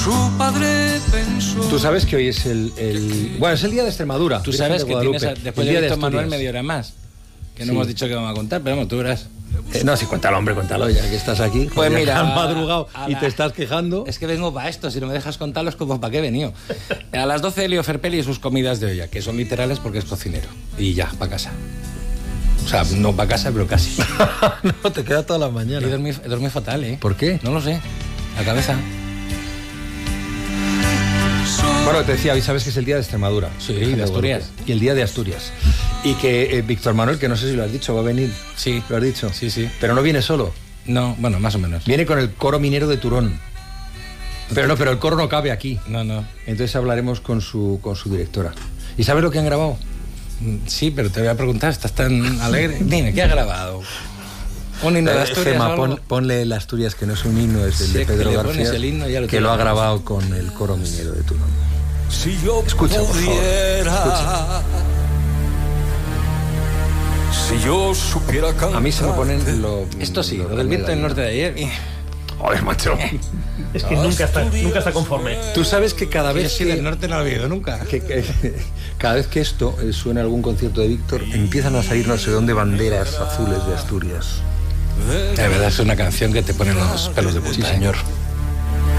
Su padre pensó. Tú sabes que hoy es bueno, es el día de Extremadura. Tú sabes que tienes, después de Víctor Manuel, media hora más. Que no hemos dicho que vamos a contar, pero vamos, tú verás. No, sí, cuéntalo, hombre, cuéntalo, ya que estás aquí. Pues mira, has madrugado y te estás quejando. Es que vengo para esto, si no me dejas contarlo es como para qué he venido. A las 12 Elio Ferpelli y sus comidas de olla, que son literales porque es cocinero. Y ya, para casa. O sea, no para casa, pero casi. No, te queda toda la mañana. Y dormí fatal, ¿eh? ¿Por qué? No lo sé. La cabeza. Bueno, te decía, hoy sabes que es el día de Extremadura. Sí, de Asturias. Y el día de Asturias. Y que Víctor Manuel, que no sé si lo has dicho, va a venir. Sí. ¿Lo has dicho? Sí, sí. Pero no viene solo. No, bueno, más o menos. Viene con el coro minero de Turón. Pero el coro no cabe aquí. No. Entonces hablaremos con su directora. ¿Y sabes lo que han grabado? Sí, pero te voy a preguntar, ¿estás tan alegre? Dime, ¿qué ha grabado? ¿Un himno de Asturias? Gema, ponle el Asturias, que no es un himno, es el de Pedro García, el himno, que lo ha grabado con el coro minero de Turón. Si yo Escucha, por favor. escucha. Si yo supiera cantar. A mí se me ponen Esto sí, lo del viento del norte de ayer. Joder, macho. Es que nunca está conforme. Tú sabes que cada vez Sí, del norte no lo he oído nunca. Cada vez que esto suena en algún concierto de Víctor, empiezan a salir no sé dónde banderas azules de Asturias. De verdad es una canción que te pone los pelos de punta. Sí, señor.